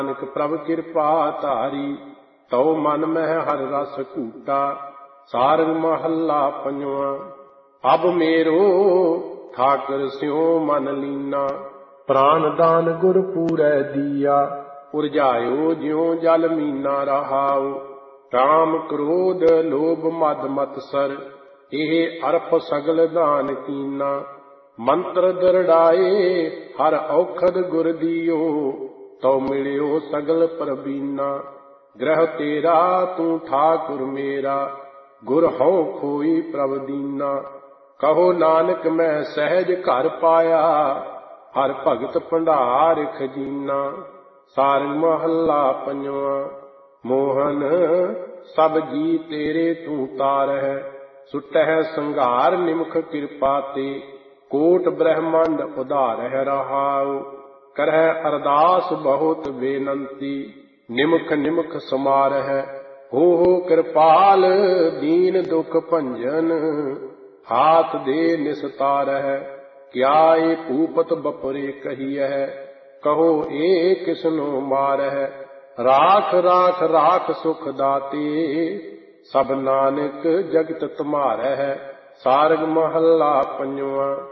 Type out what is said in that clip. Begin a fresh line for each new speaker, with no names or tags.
ਨਾਨਕ ਪ੍ਰਭ ਕਿਰਪਾ ਧਾਰੀ, ਤਉ ਮਨ ਮਹਿ ਹਰਿ ਰਸ ਘੂਟਾ। ਸਾਰੰਗ ਮਹੱਲਾ ਪੰਜਵਾਂ। ਅਬ ਮੇਰੋ ਠਾਕੁਰ ਸਿਉ ਮਨ ਲੀਨਾ, ਪ੍ਰਾਨ ਦਾਨ ਗੁਰ ਪੂਰੈ ਦੀਆ। ਉਰਜਾਇਓ ਜਿਉ ਜਲ ਮੀਨਾ ਰਹਾਉ, ਕਾਮ ਕ੍ਰੋਧ ਲੋਭ ਮਦ ਮਤਸਰ। ਇਹ ਅਰਪ ਸਗਲ ਦਾਨ ਕੀਨਾ, ਮੰਤਰ ਦਰੜਾਏ ਹਰ ਔਖਦ ਗੁਰ ਦੀਓ। ਤਉ ਮਿਲਿਓ ਸਗਲ ਪ੍ਰਬੀਨਾ, ਗ੍ਰਹਿ ਤੇਰਾ ਤੂੰ ਠਾਕੁਰ ਮੇਰਾ। ਗੁਰ ਹਉ ਖੋਈ ਪ੍ਰਭ ਦੀਨਾ, ਕਹੋ ਨਾਨਕ ਮੈਂ ਸਹਿਜ ਘਰ ਪਾਇਆ। ਹਰ ਭਗਤ ਭੰਡਾਰ ਖਜੀਨਾ। ਸਾਰੰਗ ਮਹੱਲਾ ਪੰਜਵਾਂ। ਮੋਹਨ ਸਭ ਜੀ ਤੇਰੇ ਤੂੰ ਤਾਰਹਿ, ਸੁਟਹਿ ਸੰਘਾਰ ਨਿਮਖ ਕਿਰਪਾ ਤੇ। ਕੋਟ ਬ੍ਰਹਮੰਡ ਉਧਾਰਹਿ ਰਹਾਉ, ਕਰਹਿ ਅਰਦਾਸ ਬਹੁਤ ਬੇਨੰਤੀ। ਨਿਮਖ ਨਿਮਖ ਸਮਾਰਹਿ, ਹੋ ਕਿਰਪਾਲ ਦੀਨ ਦੁਖ ਭੰਜਨ। ਹਾਥ ਦੇ ਨਿਸਤਾਰਹਿ, ਕਿਆ ਏ ਭੂਪਤ ਬਪੁਰੇ ਕਹੀਐ। ਕਹੋ ਏ ਕਿਸਨੋ ਮਾਰਹਿ, ਰਾਖ ਰਾਖ ਰਾਖ ਸੁਖ ਦਾਤੇ। ਸਭ ਨਾਨਕ ਜਗਤ ਤੁਮਾਰਹਿ। ਸਾਰੰਗ ਮਹੱਲਾ ਪੰਜਵਾਂ।